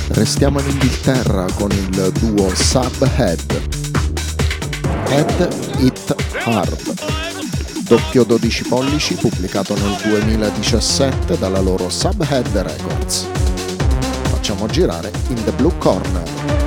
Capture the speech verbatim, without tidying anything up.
Restiamo in Inghilterra con il duo Subhead. Head It Hard, doppio dodici pollici pubblicato nel duemiladiciassette dalla loro Subhead Records. Facciamo girare In the Blue Corner.